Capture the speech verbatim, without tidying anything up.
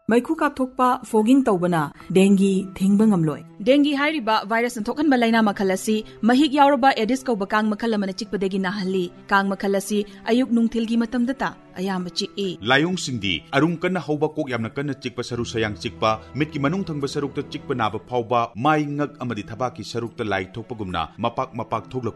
Maiku kapthokpa fogging tawbana dengue thingba ngamloi. Dengue hairiba virus thokhanba laina makhal asi mahik yauraba Aedes kauba kang makhal amana chikpadagi nahalli. Kang makhal asi ayuk nungthilgi matamda ta ayamba chik'i. Layong singdi arung kana hauba kok yamna kana chikpa saru sayang chikpa mitki manung thangba sarukta chikpa naba phauba mai ngak amadi thabaki sarukta lai thokpagumna mapak mapak thogla